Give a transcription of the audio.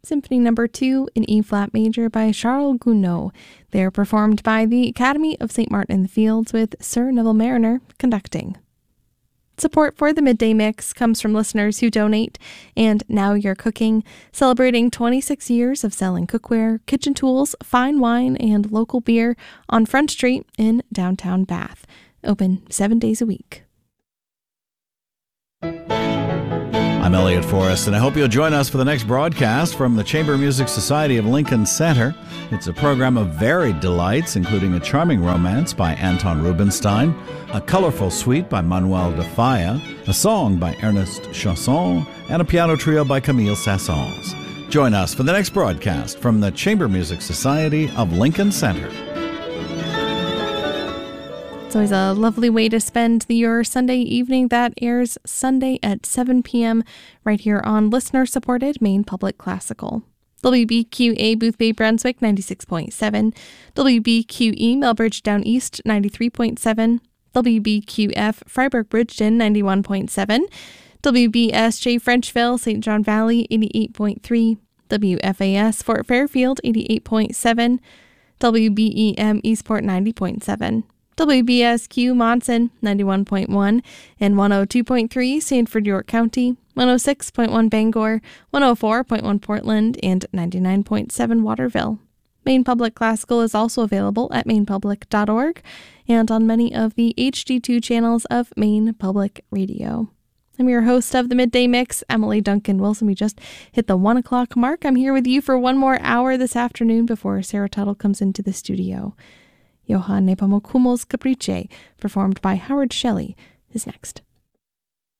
Symphony No. 2 in E-flat major by Charles Gounod. They are performed by the Academy of St. Martin-in-the-Fields with Sir Neville Mariner conducting. Support for the Midday Mix comes from listeners who donate, and Now You're Cooking, celebrating 26 years of selling cookware, kitchen tools, fine wine, and local beer on Front Street in downtown Bath. Open 7 days a week. I'm Elliot Forrest, and I hope you'll join us for the next broadcast from the Chamber Music Society of Lincoln Center. It's a program of varied delights, including a charming romance by Anton Rubinstein, a colorful suite by Manuel de Falla, a song by Ernest Chausson, and a piano trio by Camille Saint-Saëns. Join us for the next broadcast from the Chamber Music Society of Lincoln Center. It's always a lovely way to spend your Sunday evening. That airs Sunday at 7 p.m. right here on listener-supported Maine Public Classical. WBQA Boothbay Brunswick 96.7, WBQE Melbridge Down East 93.7, WBQF Freiburg Bridgeton 91.7, WBSJ Frenchville St. John Valley 88.3, WFAS Fort Fairfield 88.7, WBEM Eastport 90.7. WBSQ Monson 91.1 and 102.3 Sanford, York County, 106.1 Bangor, 104.1 Portland, and 99.7 Waterville. Maine Public Classical is also available at mainepublic.org and on many of the HD2 channels of Maine Public Radio. I'm your host of the Midday Mix, Emily Duncan Wilson. We just hit the 1 o'clock mark. I'm here with you for one more hour this afternoon before Sarah Tuttle comes into the studio. Johann Nepomukumo's Caprice, performed by Howard Shelley, is next.